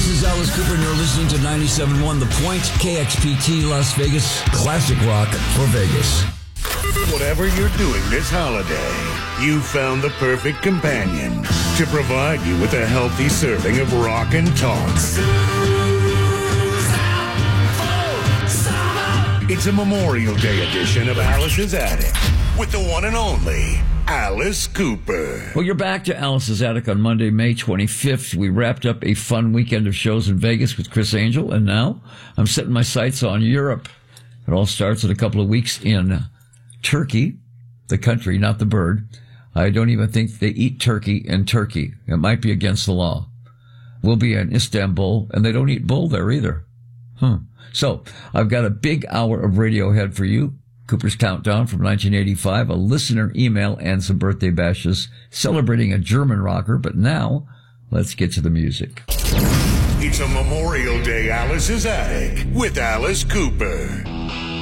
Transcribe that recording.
This is Alice Cooper, and you're listening to 97.1 The Point, KXPT Las Vegas, classic rock for Vegas. Whatever you're doing this holiday, you found the perfect companion to provide you with a healthy serving of rock and talk. It's a Memorial Day edition of Alice's Attic with the one and only Alice Cooper. Well, you're back to Alice's Attic on Monday, May 25th. We wrapped up a fun weekend of shows in Vegas with Chris Angel, and now I'm setting my sights on Europe. It all starts in a couple of weeks in Turkey, the country, not the bird. I don't even think they eat turkey in Turkey. It might be against the law. We'll be in Istanbul, and they don't eat bull there either. So I've got a big hour of radio ahead for you. Cooper's Countdown from 1985, a listener email, and some birthday bashes celebrating a German rocker. But now, let's get to the music. It's a Memorial Day Alice's Attic with Alice Cooper.